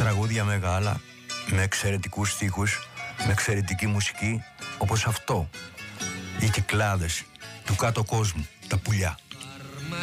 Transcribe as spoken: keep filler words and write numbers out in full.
τραγούδια μεγάλα, με εξαιρετικούς στίχους, με εξαιρετική μουσική, όπως αυτό, οι Κυκλάδες, του κάτω κόσμου, τα πουλιά.